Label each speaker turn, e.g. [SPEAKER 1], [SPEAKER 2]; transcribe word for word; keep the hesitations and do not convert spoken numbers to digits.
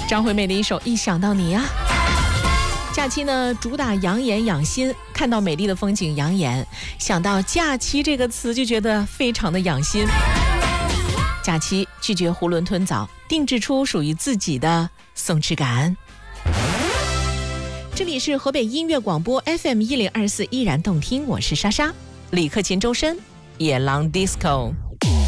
[SPEAKER 1] 张惠妹的一首《一想到你》啊。假期呢，主打养眼养心，看到美丽的风景养眼，想到假期这个词就觉得非常的养心。假期拒绝囫囵吞枣，定制出属于自己的松弛感。这里是河北音乐广播 F M 一零二四，依然动听，我是莎莎。李克勤、周深，野狼 disco。